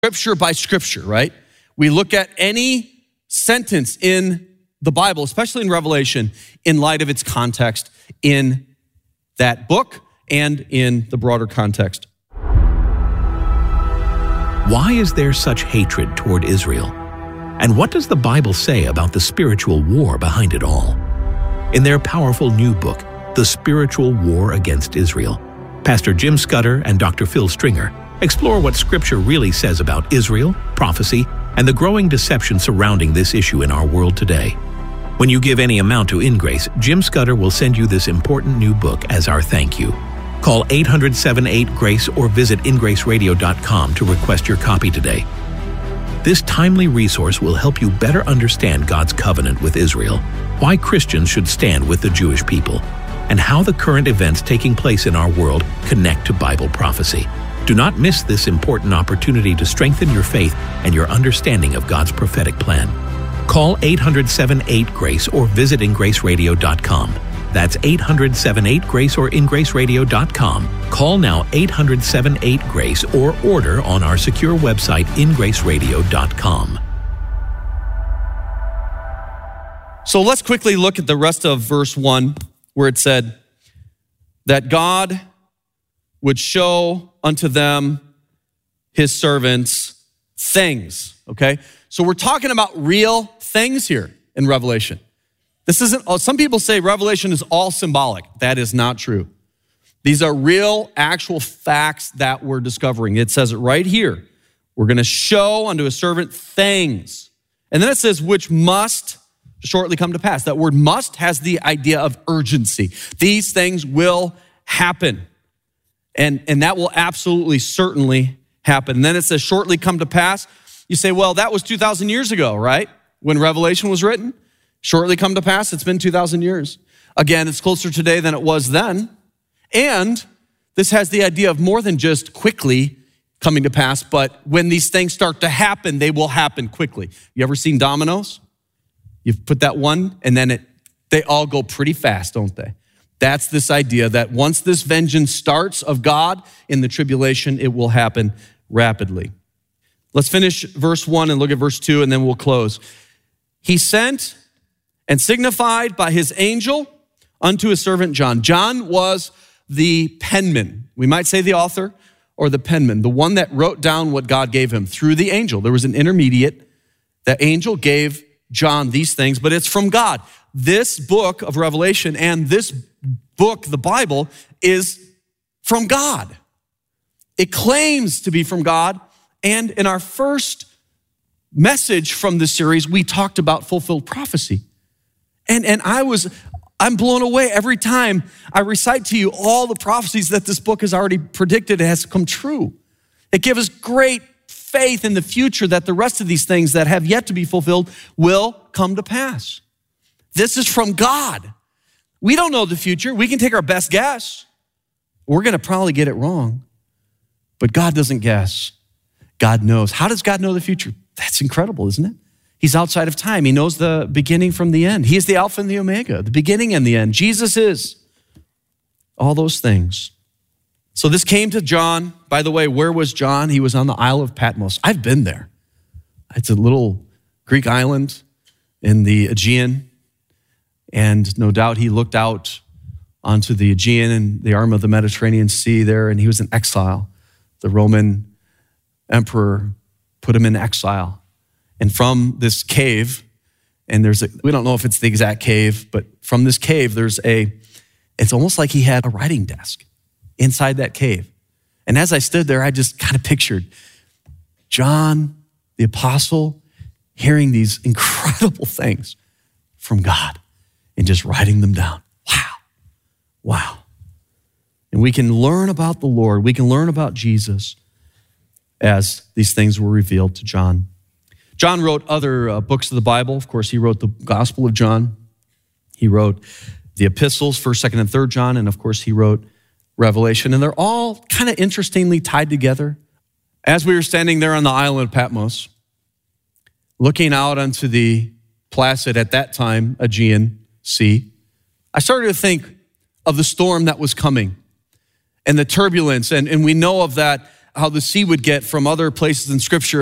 scripture by scripture, right? We look at any sentence in the Bible, especially in Revelation, in light of its context in that book and in the broader context. Why is there such hatred toward Israel? And what does the Bible say about the spiritual war behind it all? In their powerful new book, The Spiritual War Against Israel, Pastor Jim Scudder and Dr. Phil Stringer explore what Scripture really says about Israel, prophecy, and the growing deception surrounding this issue in our world today. When you give any amount to InGrace, Jim Scudder will send you this important new book as our thank you. Call 800-78-GRACE or visit ingraceradio.com to request your copy today. This timely resource will help you better understand God's covenant with Israel, why Christians should stand with the Jewish people, and how the current events taking place in our world connect to Bible prophecy. Do not miss this important opportunity to strengthen your faith and your understanding of God's prophetic plan. Call 800-78-GRACE or visit ingraceradio.com. That's 800-78-GRACE or ingraceradio.com. Call now 800-78-GRACE or order on our secure website ingraceradio.com. So let's quickly look at the rest of verse 1, where it said that God would show unto them, his servants, things, okay? So we're talking about real things here in Revelation. This isn't, some people say Revelation is all symbolic. That is not true. These are real, actual facts that we're discovering. It says it right here. We're going to show unto a servant things. And then it says, which must shortly come to pass. That word must has the idea of urgency. These things will happen. And that will absolutely, certainly happen. And then it says, shortly come to pass. You say, well, that was 2,000 years ago, right? When Revelation was written. Shortly come to pass, it's been 2,000 years. Again, it's closer today than it was then. And this has the idea of more than just quickly coming to pass, but when these things start to happen, they will happen quickly. You ever seen dominoes? You've put that one, and then they all go pretty fast, don't they? That's this idea that once this vengeance starts of God in the tribulation, it will happen rapidly. Let's finish verse 1 and look at verse 2, and then we'll close. He sent and signified by his angel unto his servant John. John was the penman. We might say the author or the penman, the one that wrote down what God gave him through the angel. There was an intermediate. The angel gave John these things, but it's from God. This book of Revelation and this book, the Bible, is from God. It claims to be from God. And in our first message from this series, we talked about fulfilled prophecy. And I'm blown away every time I recite to you all the prophecies that this book has already predicted has come true. It gives us great faith in the future that the rest of these things that have yet to be fulfilled will come to pass. This is from God. We don't know the future. We can take our best guess. We're going to probably get it wrong. But God doesn't guess. God knows. How does God know the future? That's incredible, isn't it? He's outside of time. He knows the beginning from the end. He is the Alpha and the Omega, the beginning and the end. Jesus is all those things. So this came to John. By the way, where was John? He was on the Isle of Patmos. I've been there. It's a little Greek island in the Aegean. And no doubt he looked out onto the Aegean and the arm of the Mediterranean Sea there, and he was in exile. The Roman emperor put him in exile. And from this cave, and we don't know if it's the exact cave, but from this cave, it's almost like he had a writing desk inside that cave. And as I stood there, I just kind of pictured John, the apostle, hearing these incredible things from God and just writing them down. Wow. And we can learn about the Lord. We can learn about Jesus as these things were revealed to John. John wrote other books of the Bible. Of course, he wrote the Gospel of John. He wrote the epistles, 1st, 2nd, and 3rd John. And of course, he wrote Revelation. And they're all kind of interestingly tied together. As we were standing there on the island of Patmos, looking out onto the placid, at that time, Aegean Sea, I started to think of the storm that was coming and the turbulence. And we know of that how the sea would get from other places in Scripture